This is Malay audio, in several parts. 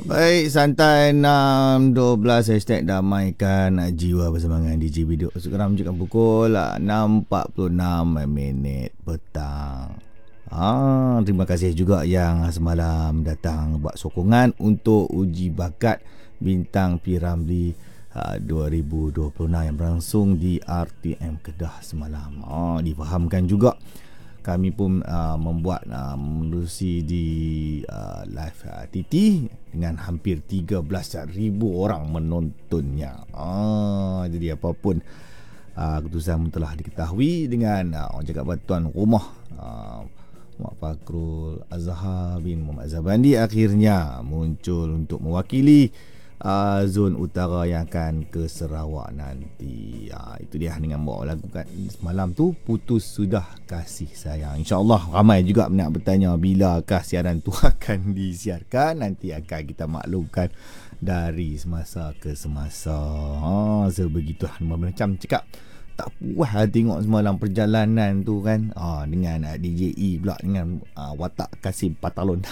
Baik, santai 6.12 hashtag damaikan jiwa bersama dengan DJ Video. Sekarang menunjukkan pukul 6.46 petang. Terima kasih juga yang semalam datang buat sokongan untuk uji bakat Bintang P. Ramlee 2026 yang berlangsung di RTM Kedah semalam. Difahamkan juga kami pun membuat menerusi di live TT dengan hampir 13,000 orang menontonnya. Jadi apapun keputusan telah diketahui dengan orang cakap tuan rumah Muhammad Fakrul Azhar bin Muhammad Zabandi akhirnya muncul untuk mewakili zon utara yang akan ke Sarawak nanti. Itu dia dengan bawa lagu kan semalam tu, Putus Sudah Kasih Sayang. InsyaAllah ramai juga nak bertanya bilakah siaran tu akan disiarkan. Nanti akan kita maklumkan dari semasa ke semasa. Sebegitulah macam cakap tak puas tengok semalam perjalanan tu kan, dengan DJE pula dengan watak Kasim Patalon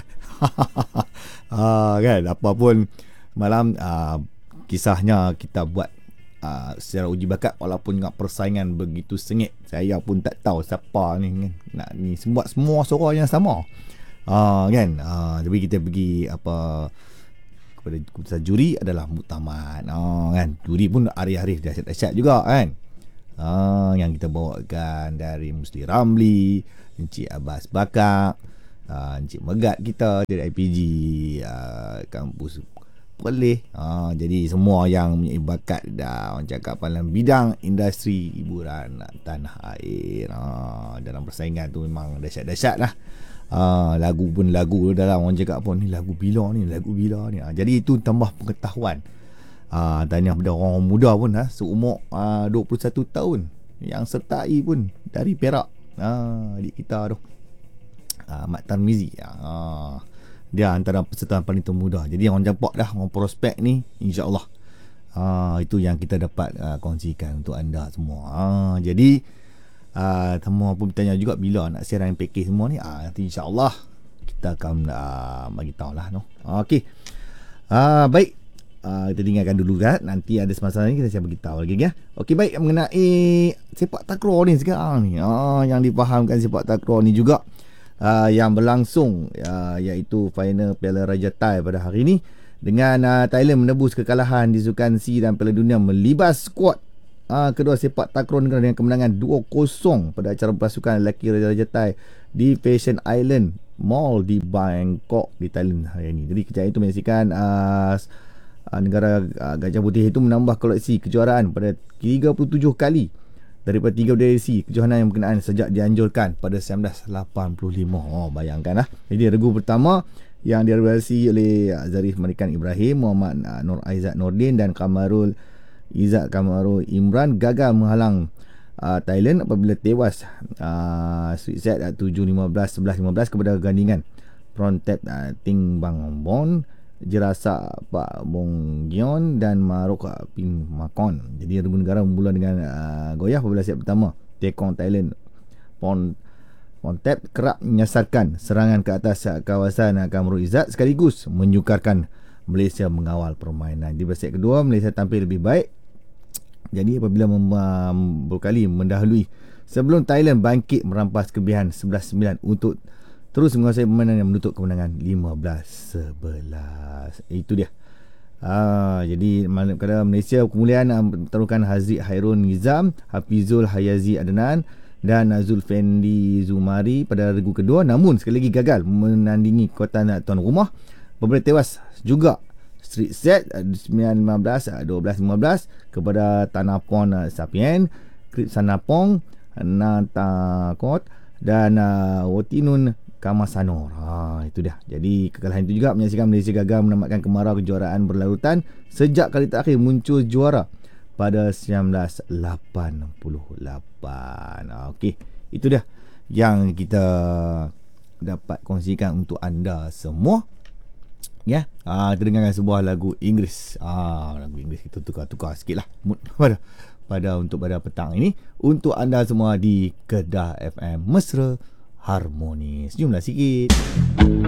kan apapun malam kisahnya kita buat secara uji bakat walaupun dengan persaingan begitu sengit. Saya pun tak tahu siapa ni kan nak ni semua suara yang sama kan. Tapi kita pergi kepada keputusan juri adalah muktamad kan. Juri pun arif-arif dahsyat juga kan. Yang kita bawakan dari Musli Ramlee, Encik Abbas Bakak, Encik Megat kita dari IPG kampus Perlis. Jadi semua yang punya bakat dah orang cakap dalam bidang industri hiburan tanah air. Dalam persaingan tu memang dahsyat-dahsyat lah. Lagu pun lagu dalam orang cakap pun ni lagu bila ni. Jadi itu tambah pengetahuan. Tanya pada orang muda pun seumur 21 tahun yang sertai pun dari Perak. Adik kita tu Mat Tarmizi. Dia antara peserta paling termuda. Jadi orang campak dah, orang prospek ni insya-Allah. Itu yang kita dapat kongsikan untuk anda semua. Jadi semua pun bertanya juga bila nak siaran package semua ni. Nanti insya-Allah kita akan bagi tahu lah Okey. Baik. Kita tinggalkan dulu kan. Nanti ada semasa ni kita siap beritahu lagi ya. Okey, baik, mengenai sepak takraw ni sekarang ni. Yang difahamkan sepak takraw ni juga yang berlangsung iaitu final Piala Raja Thai pada hari ini dengan Thailand menebus kekalahan di Sukan C dan Piala Dunia melibas skuad kedua sepak takraw negara dengan kemenangan 2-0 pada acara pasukan lelaki Raja Thai di Fashion Island Mall di Bangkok di Thailand hari ini. Jadi kejayaan itu menyaksikan negara Gajah Putih itu menambah koleksi kejuaraan pada 37 kali daripada 3 edisi kejohanan yang berkenaan sejak dianjurkan pada 1985. Bayangkanlah. Jadi regu pertama yang diorganisasi oleh Zarif Marikan Ibrahim, Muhammad Nur Aizat Nordin dan Kamarul Izzat Kamarul Imran gagal menghalang Thailand apabila tewas sweet set 7-15, 11-15 kepada gandingan Prontep Ting Bang Bon, Jerasa Pak Bong Gion dan Marok Pin Makon. Jadi regu negara bermula dengan goyah apabila set pertama Tekong Thailand Pontep kerap menyasarkan serangan ke atas kawasan Kamarul Izzat sekaligus menyukarkan Malaysia mengawal permainan. Di set kedua Malaysia tampil lebih baik. Jadi apabila berkali mendahului sebelum Thailand bangkit merampas kelebihan 11-9 untuk terus menguasai permainan yang menutup kemenangan 15-11. Itu dia. Jadi kadang Malaysia kemuliaan pertaruhkan Haziq Hairun Nizam, Hafizul Hayazi Adnan dan Zulfendi Zumari pada regu kedua, namun sekali lagi gagal menandingi kekuatan tuan rumah. Beberapa tewas juga street set 9-15, 12-15 kepada Tanapon Sapien, Krip Sanapong, Natakot dan Wotinun Kamasanor. Itu dia. Jadi kekalahan itu juga menyaksikan Malaysia gagal menamatkan kemarau kejuaraan berlarutan sejak kali terakhir muncul juara pada 1988. Okey, itu dia yang kita dapat kongsikan untuk anda semua. Ya, kita dengarkan sebuah lagu Inggeris. Lagu Inggeris kita tukar-tukar sikitlah mood pada petang ini untuk anda semua di Kedah FM Mesra Harmonis. Jumlah sikit.